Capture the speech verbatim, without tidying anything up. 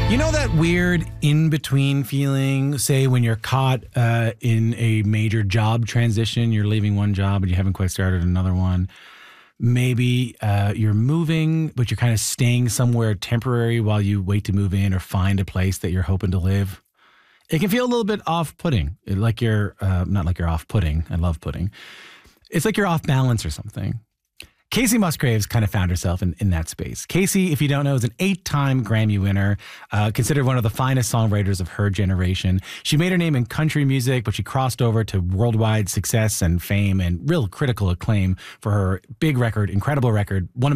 You know that weird in-between feeling, say when you're caught uh, in a major job transition, you're leaving one job and you haven't quite started another one. Maybe uh, you're moving, but you're kind of staying somewhere temporary while you wait to move in or find a place that you're hoping to live. It can feel a little bit off-putting, like you're, uh, not like you're off-putting. I love pudding. It's like you're off balance or something. Kacey Musgraves kind of found herself in, in that space. Kacey, if you don't know, is an eight-time Grammy winner, uh, considered one of the finest songwriters of her generation. She made her name in country music, but she crossed over to worldwide success and fame and real critical acclaim for her big record, incredible record, one of